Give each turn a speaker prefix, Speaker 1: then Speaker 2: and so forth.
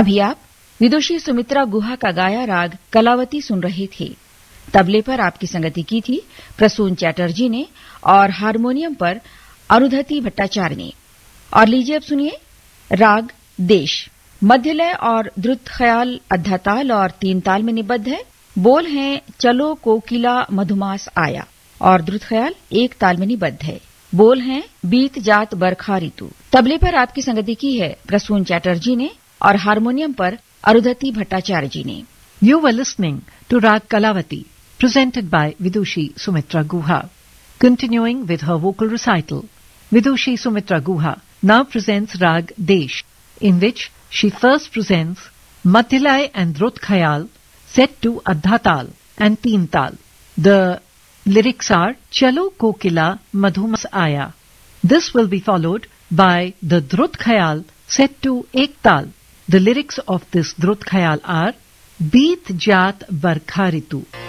Speaker 1: अभी आप विदुषी सुमित्रा गुहा का गाया राग कलावती सुन रहे थे। तबले पर आपकी संगति की थी प्रसून चैटर्जी ने और हारमोनियम पर अरुंधति भट्टाचार्य ने। और लीजिए अब सुनिए राग देश। मध्य लय और द्रुत ख्याल अद्धा ताल और 3 ताल में निबद्ध है। बोल हैं चलो कोकिला मधुमास आया और द्रुत ख्याल 1 ताल में निबद्ध है। बोल हैं बीत जात बरखा ऋतु। तबले पर आपकी संगति की है प्रसून चैटर्जी ने और हारमोनियम पर अरुंधति भट्टाचार्य जी ने।
Speaker 2: You were listening to Rag Kalavati, presented by Vidushi Sumitra Guha. Continuing with her vocal recital, Vidushi Sumitra Guha now presents Rag Desh, in which she first presents Madhyalay and Drut Khayal set to Addha Tal and Teen Tal. The lyrics are Chalo Kokila Madhumas Aya. This will be followed by the Drut Khayal set to Ek Tal. The lyrics of this Drut Khayal are Beet Jaat Barkha Ritu.